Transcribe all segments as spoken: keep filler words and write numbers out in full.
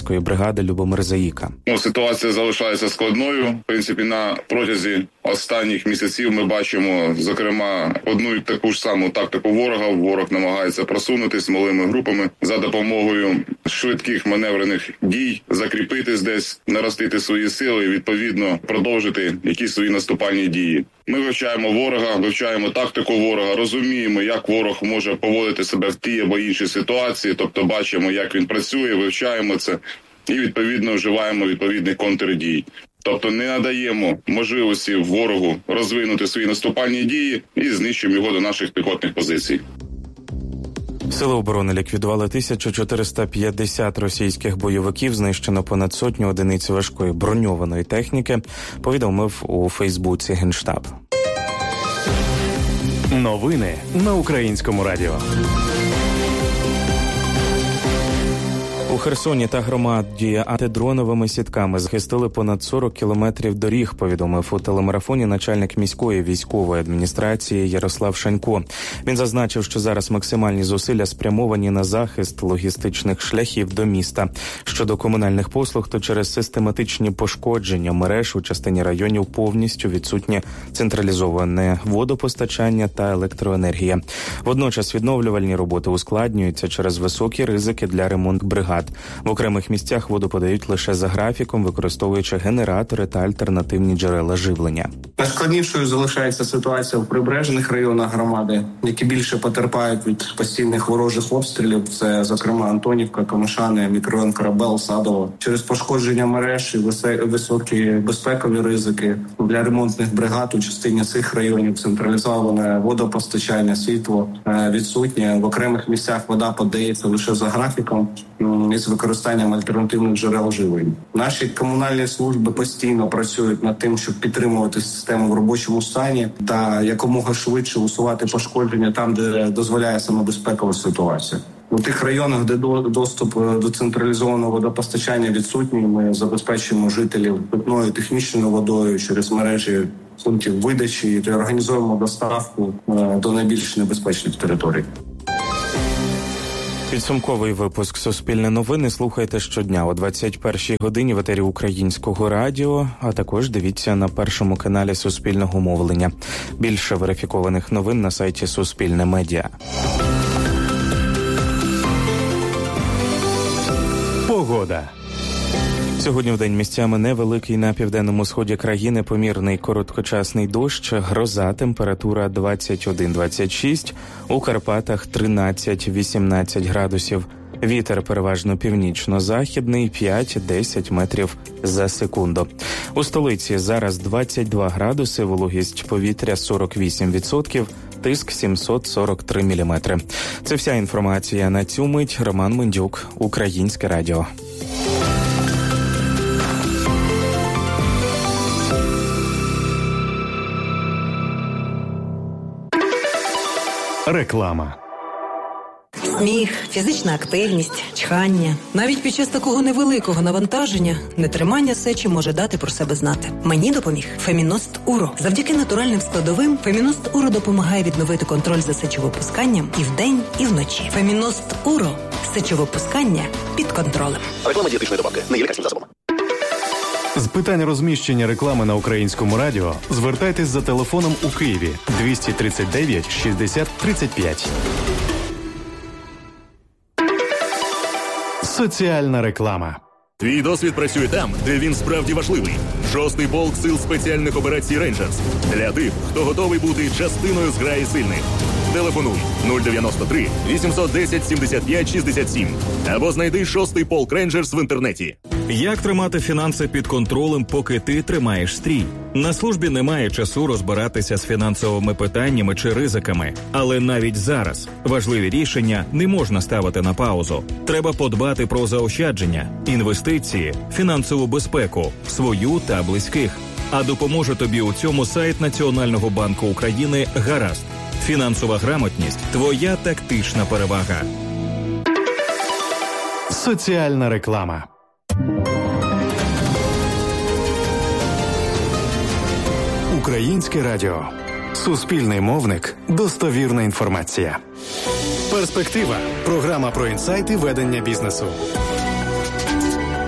артилерійської бригади Любомир Заїка. Ну, ситуація залишається складною. В принципі, на протязі останніх місяців ми бачимо, зокрема, одну і таку ж саму тактику ворога. Ворог намагається просунутися малими групами за допомогою швидких маневрених дій, закріпитись десь, наростити свої сили і, відповідно, продовжити якісь свої наступальні дії. Ми вивчаємо ворога, вивчаємо тактику ворога, розуміємо, як ворог може поводити себе в тій або іншій ситуації, тобто бачимо, як він працює, вивчаємо це і, відповідно, вживаємо відповідних контрдій. Тобто не надаємо можливості ворогу розвинути свої наступальні дії і знищуємо його до наших піхотних позицій. Сили оборони ліквідували тисячу чотириста п'ятдесят російських бойовиків, знищено понад сотню одиниць важкої броньованої техніки, повідомив у Фейсбуці Генштаб. Новини на Українському радіо. У Херсоні та громаді антидроновими сітками захистили понад сорок кілометрів доріг, повідомив у телемарафоні начальник міської військової адміністрації Ярослав Шанько. Він зазначив, що зараз максимальні зусилля спрямовані на захист логістичних шляхів до міста. Щодо комунальних послуг, то через систематичні пошкодження мереж у частині районів повністю відсутнє централізоване водопостачання та електроенергія. Водночас відновлювальні роботи ускладнюються через високі ризики для ремонт-бригад. В окремих місцях воду подають лише за графіком, використовуючи генератори та альтернативні джерела живлення. Найскладнішою залишається ситуація в прибережних районах громади, які більше потерпають від постійних ворожих обстрілів. Це, зокрема, Антонівка, Камишани, мікрорайон Корабел, Садово. Через пошкодження мереж і високі безпекові ризики для ремонтних бригад у частині цих районів централізоване водопостачання, світло відсутнє. В окремих місцях вода подається лише за графіком із використанням альтернативних джерел живлення. Наші комунальні служби постійно працюють над тим, щоб підтримувати систему в робочому стані та якомога швидше усувати пошкодження там, де дозволяє саме безпекова ситуація. У тих районах, де доступ до централізованого водопостачання відсутній, ми забезпечуємо жителів питною технічною водою через мережі пунктів видачі і організуємо доставку до найбільш небезпечних територій. Підсумковий випуск «Суспільне новини» слухайте щодня о двадцять першій годині в етері Українського радіо, а також дивіться на першому каналі Суспільного мовлення. Більше верифікованих новин на сайті Суспільне Медіа. Погода. Сьогодні вдень місцями невеликий на південному сході країни, помірний короткочасний дощ, гроза, температура двадцять один - двадцять шість, у Карпатах тринадцять - вісімнадцять градусів. Вітер переважно північно-західний, п'ять - десять метрів за секунду. У столиці зараз двадцять два градуси, вологість повітря сорок вісім відсотків, тиск сімсот сорок три міліметри. Це вся інформація на цю мить. Роман Мендюк, Українське радіо. Реклама. Сміх, фізична активність, чхання. Навіть під час такого невеликого навантаження нетримання сечі може дати про себе знати. Мені допоміг Феміност Уро. Завдяки натуральним складовим Феміност Уро допомагає відновити контроль за сечовипусканням і вдень, і вночі. Феміност Уро. Сечовипускання під контролем. Реклама дієтичної добавки. Не є лікарським засобом. З питань розміщення реклами на Українському радіо звертайтесь за телефоном у Києві двісті тридцять дев'ять шістдесят тридцять п'ять. Соціальна реклама. Твій досвід працює там, де він справді важливий. Шостий полк сил спеціальних операцій «Рейнджерс». Для тих, хто готовий бути частиною зграї сильних. Телефонуй нуль дев'яносто три вісімсот десять сімдесят п'ять шістдесят сім або знайди шостий полк «Рейнджерс» в інтернеті. Як тримати фінанси під контролем, поки ти тримаєш стрій? На службі немає часу розбиратися з фінансовими питаннями чи ризиками. Але навіть зараз важливі рішення не можна ставити на паузу. Треба подбати про заощадження, інвестиції, фінансову безпеку, свою та близьких. А допоможе тобі у цьому сайт Національного банку України «Гаразд». Фінансова грамотність – твоя тактична перевага. Соціальна реклама. Українське радіо. Суспільний мовник. Достовірна інформація. Перспектива. Програма про інсайти ведення бізнесу.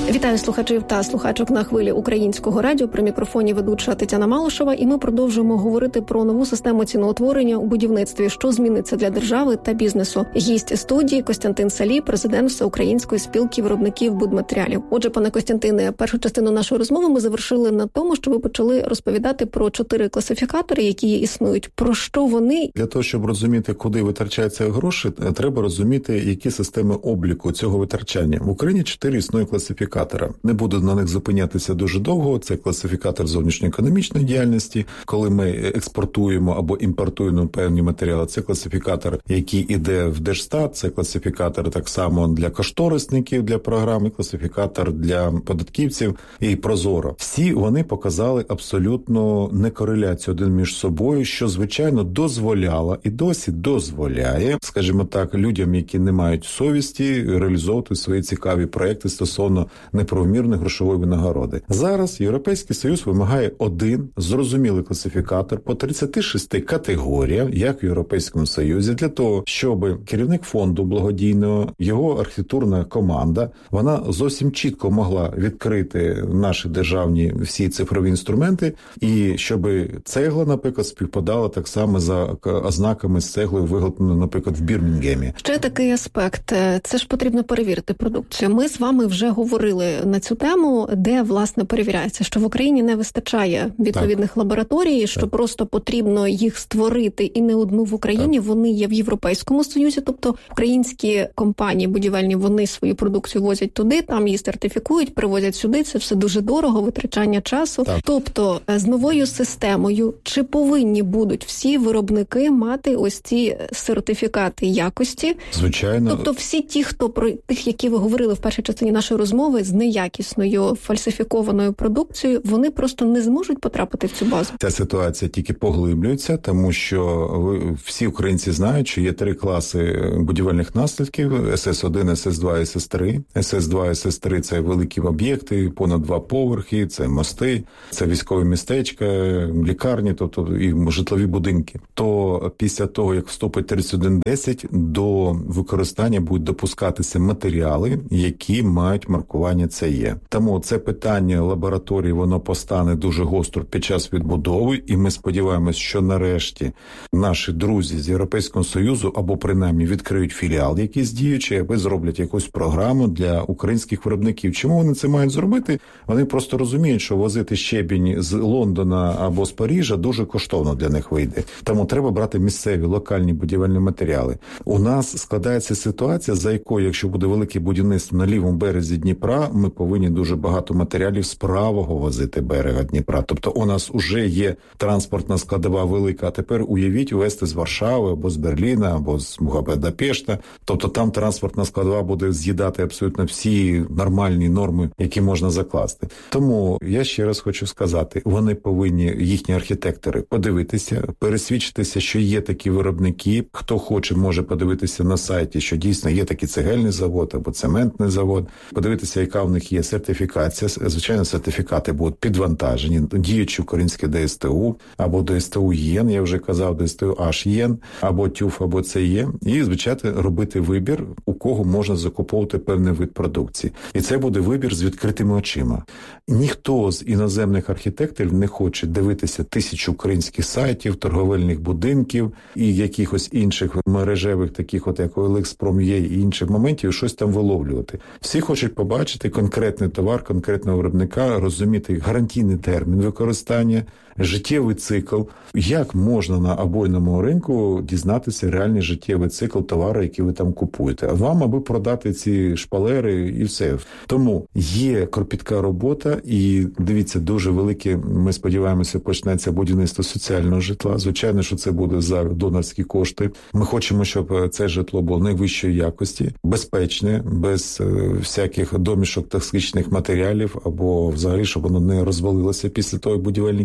Вітаю слухачів та слухачок на хвилі Українського радіо. При мікрофоні ведуча Тетяна Малишева. І ми продовжуємо говорити про нову систему ціноутворення у будівництві, що зміниться для держави та бізнесу. Гість студії Костянтин Салій, президент Всеукраїнської спілки виробників будматеріалів. Отже, пане Костянтине, першу частину нашої розмови ми завершили на тому, що ви почали розповідати про чотири класифікатори, які існують. Про що вони? Для того, щоб розуміти, куди витрачаються гроші, треба розуміти, які системи обліку цього витрачання. В Україні чотири існує класифікатори. Не буду на них зупинятися дуже довго. Це класифікатор зовнішньоекономічної діяльності, коли ми експортуємо або імпортуємо певні матеріали. Це класифікатор, який іде в Держстат, це класифікатор так само для кошторисників, для програми, класифікатор для податківців і Прозоро. Всі вони показали абсолютно некореляцію один між собою, що, звичайно, дозволяло і досі дозволяє, скажімо так, людям, які не мають совісті, реалізовувати свої цікаві проекти стосовно неправомірної грошової винагороди. Зараз Європейський Союз вимагає один зрозумілий класифікатор по тридцяти шести категоріям, як в Європейському Союзі, для того, щоб керівник фонду благодійного, його архітектурна команда, вона зовсім чітко могла відкрити наші державні всі цифрові інструменти, і щоб цегла, наприклад, співпадала так само за ознаками з цеглою, виготовленою, наприклад, в Бірмінгемі. Ще такий аспект. Це ж потрібно перевірити продукцію. Ми з вами вже говорили на цю тему, де, власне, перевіряється, що в Україні не вистачає відповідних так. лабораторій, що так. просто потрібно їх створити, і не одну в Україні, так. вони є в Європейському Союзі, тобто українські компанії будівельні, вони свою продукцію возять туди, там її сертифікують, привозять сюди, це все дуже дорого, витрачання часу. Так. Тобто, з новою системою, чи повинні будуть всі виробники мати ось ці сертифікати якості? Звичайно. Тобто, всі ті, хто про тих, які ви говорили в першій частині нашої розмови, з неякісною фальсифікованою продукцією, вони просто не зможуть потрапити в цю базу. Ця ситуація тільки поглиблюється, тому що ви, всі українці знають, що є три класи будівельних наслідків: ес ес один, ес ес два, ес ес три. ес ес два, ес ес три – це великі об'єкти, понад два поверхи, це мости, це військові містечка, лікарні, тобто і житлові будинки. То після того, як вступить тридцять один десять, до використання будуть допускатися матеріали, які мають маркування це є. Тому це питання лабораторії, воно постане дуже гостро під час відбудови, і ми сподіваємось, що нарешті наші друзі з Європейського Союзу або принаймні відкриють філіал якийсь діючий, або зроблять якусь програму для українських виробників. Чому вони це мають зробити? Вони просто розуміють, що возити щебінь з Лондона або з Парижа дуже коштовно для них вийде. Тому треба брати місцеві, локальні будівельні матеріали. У нас складається ситуація, за якою, якщо буде велике будівництво на лівому березі Дніпра, ми повинні дуже багато матеріалів з правого возити берега Дніпра. Тобто у нас вже є транспортна складова велика, а тепер уявіть везти з Варшави, або з Берліна, або з Будапешта. Тобто там транспортна складова буде з'їдати абсолютно всі нормальні норми, які можна закласти. Тому я ще раз хочу сказати, вони повинні, їхні архітектори, подивитися, пересвідчитися, що є такі виробники. Хто хоче, може подивитися на сайті, що дійсно є такий цегельний завод або цементний завод, подивитися, яка в них є сертифікація. Звичайно, сертифікати будуть підвантажені. Діючі українське де ес те у, або де ес те у ЄН, я вже казав, де ес те у аш ЄН, або ТЮФ, або це є. І, звичайно, робити вибір, у кого можна закуповувати певний вид продукції. І це буде вибір з відкритими очима. Ніхто з іноземних архітекторів не хоче дивитися тисячу українських сайтів, торговельних будинків і якихось інших мережевих, таких от як Олекспром є, і інших моментів, щось там виловлювати. Всі хочуть побачити конкретний товар, конкретного виробника, розуміти гарантійний термін використання, життєвий цикл. Як можна на обойному ринку дізнатися реальний життєвий цикл товару, який ви там купуєте? А вам, аби продати ці шпалери і все. Тому є кропітка робота і, дивіться, дуже велике, ми сподіваємося, почнеться будівництво соціального житла. Звичайно, що це буде за донорські кошти. Ми хочемо, щоб це житло було найвищої якості, безпечне, без всяких домішок токсичних матеріалів, або взагалі, щоб воно не розвалилося після того, як будівельники підуть.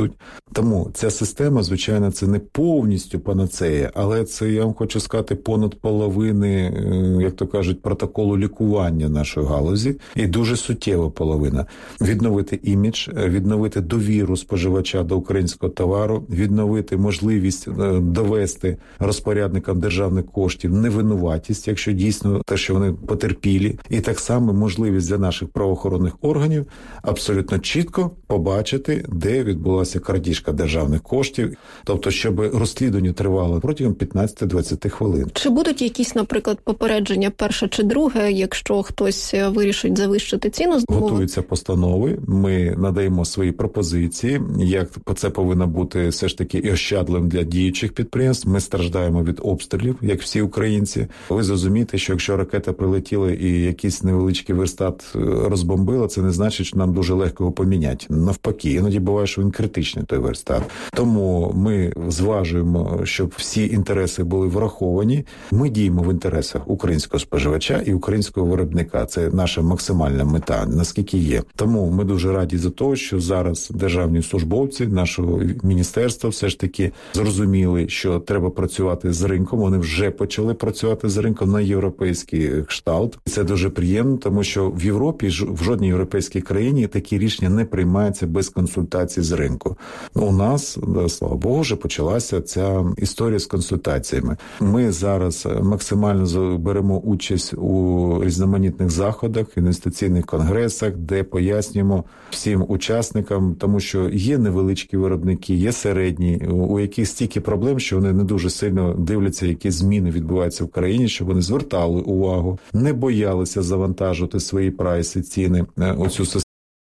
будуть. Тому ця система, звичайно, це не повністю панацея, але це, я вам хочу сказати, понад половини, як то кажуть, протоколу лікування нашої галузі, і дуже суттєва половина. Відновити імідж, відновити довіру споживача до українського товару, відновити можливість довести розпорядникам державних коштів невинуватість, якщо дійсно те, що вони потерпілі, і так само можливість для наших правоохоронних органів абсолютно чітко побачити, де відбулася крадіжка державних коштів, тобто, щоб розслідування тривало протягом п'ятнадцять-двадцять хвилин. Чи будуть якісь, наприклад, попередження перше чи друге, якщо хтось вирішить завищити ціну? Готуються постанови, ми надаємо свої пропозиції, як це повинно бути все ж таки і ощадливим для діючих підприємств. Ми страждаємо від обстрілів, як всі українці. Ви зрозумієте, що якщо ракета прилетіла і якийсь невеличкий верстат розбомбила, це не значить, що нам дуже легко його поміняти. Навпаки, іноді буває, що він критичний, той верстат. Тому ми зважуємо, щоб всі інтереси були враховані. Ми діємо в інтересах українського споживача і українського виробника. Це наша максимальна мета, наскільки є. Тому ми дуже раді за те, що зараз державні службовці нашого міністерства все ж таки зрозуміли, що треба працювати з ринком. Вони вже почали працювати з ринком на європейський кшталт. Це дуже приємно, тому що в Європі, в жодній європейській країні такі рішення не приймаються без консультацій з ринку. У нас, слава Богу, вже почалася ця історія з консультаціями. Ми зараз максимально беремо участь у різноманітних заходах, інвестиційних конгресах, де пояснюємо всім учасникам, тому що є невеличкі виробники, є середні, у яких стільки проблем, що вони не дуже сильно дивляться, які зміни відбуваються в країні, щоб вони звертали увагу, не боялися завантажувати свої прайси, ціни у цю систему.